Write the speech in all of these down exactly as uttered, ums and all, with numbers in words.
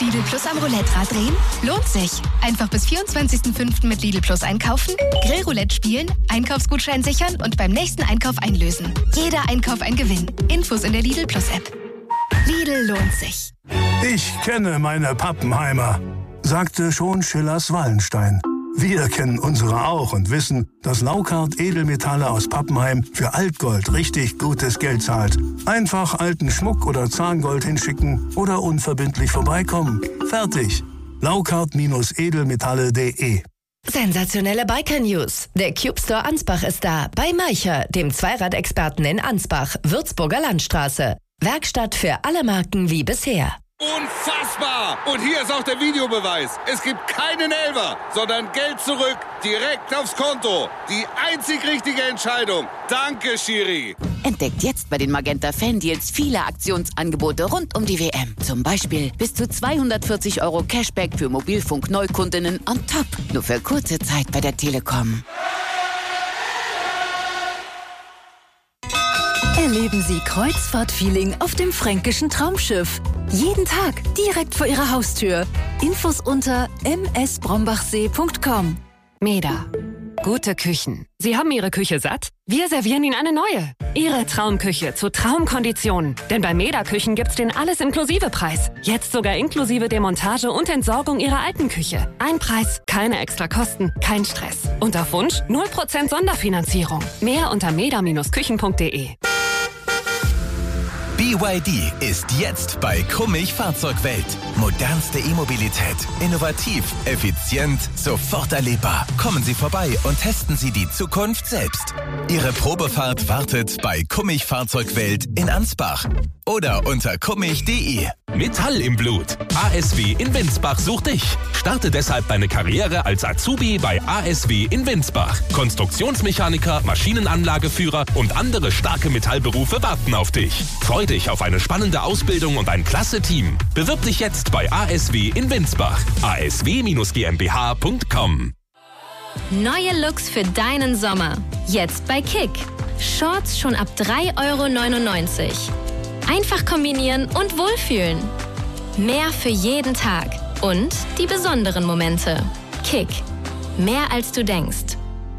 Lidl Plus am Roulette-Rad drehen? Lohnt sich. Einfach bis vierundzwanzigsten fünften mit Lidl Plus einkaufen, Grillroulette spielen, Einkaufsgutschein sichern und beim nächsten Einkauf einlösen. Jeder Einkauf ein Gewinn. Infos in der Lidl Plus App. Lidl lohnt sich. Ich kenne meine Pappenheimer, sagte schon Schillers Wallenstein. Wir kennen unsere auch und wissen, dass Laukart Edelmetalle aus Pappenheim für Altgold richtig gutes Geld zahlt. Einfach alten Schmuck oder Zahngold hinschicken oder unverbindlich vorbeikommen. Fertig. Laukart Edelmetalle punkt de. Sensationelle Biker-News. Der Cube Store Ansbach ist da. Bei Maicher, dem Zweiradexperten in Ansbach, Würzburger Landstraße. Werkstatt für alle Marken wie bisher. Unfassbar! Und hier ist auch der Videobeweis. Es gibt keinen Elfer, sondern Geld zurück, direkt aufs Konto. Die einzig richtige Entscheidung. Danke, Schiri. Entdeckt jetzt bei den Magenta Fan-Deals viele Aktionsangebote rund um die W M. Zum Beispiel bis zu zweihundertvierzig Euro Cashback für Mobilfunk-Neukundinnen on top. Nur für kurze Zeit bei der Telekom. Erleben Sie Kreuzfahrt-Feeling auf dem fränkischen Traumschiff. Jeden Tag direkt vor Ihrer Haustür. Infos unter m s brombachsee punkt com. Meda. Gute Küchen. Sie haben Ihre Küche satt? Wir servieren Ihnen eine neue. Ihre Traumküche zu Traumkonditionen. Denn bei Meda Küchen gibt's den Alles-Inklusive-Preis. Jetzt sogar inklusive Demontage und Entsorgung Ihrer alten Küche. Ein Preis, keine extra Kosten, kein Stress. Und auf Wunsch null Prozent Sonderfinanzierung. Mehr unter meda Bindestrich küchen punkt de. B Y D ist jetzt bei Kummich Fahrzeugwelt. Modernste E-Mobilität. Innovativ, effizient, sofort erlebbar. Kommen Sie vorbei und testen Sie die Zukunft selbst. Ihre Probefahrt wartet bei Kummich Fahrzeugwelt in Ansbach. Oder unter kummich punkt de. Metall im Blut. A S W in Winsbach sucht dich. Starte deshalb deine Karriere als Azubi bei A S W in Winsbach. Konstruktionsmechaniker, Maschinenanlageführer und andere starke Metallberufe warten auf dich. Freu dich auf eine spannende Ausbildung und ein klasse Team. Bewirb dich jetzt bei A S W in Winsbach. a s w Bindestrich g m b h punkt com. Neue Looks für deinen Sommer. Jetzt bei Kick. Shorts schon ab drei Euro neunundneunzig. Einfach kombinieren und wohlfühlen. Mehr für jeden Tag. Und die besonderen Momente. Kick. Mehr als du denkst.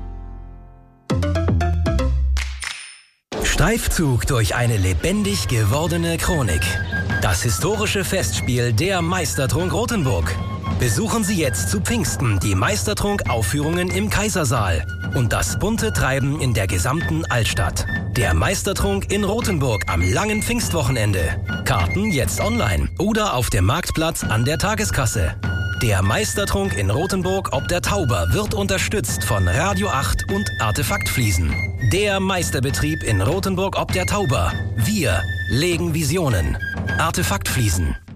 Streifzug durch eine lebendig gewordene Chronik. Das historische Festspiel der Meistertrunk Rothenburg. Besuchen Sie jetzt zu Pfingsten die Meistertrunk-Aufführungen im Kaisersaal und das bunte Treiben in der gesamten Altstadt. Der Meistertrunk in Rothenburg am langen Pfingstwochenende. Karten jetzt online oder auf dem Marktplatz an der Tageskasse. Der Meistertrunk in Rothenburg ob der Tauber wird unterstützt von Radio acht und Artefaktfliesen. Der Meisterbetrieb in Rothenburg ob der Tauber. Wir legen Visionen. Artefaktfliesen.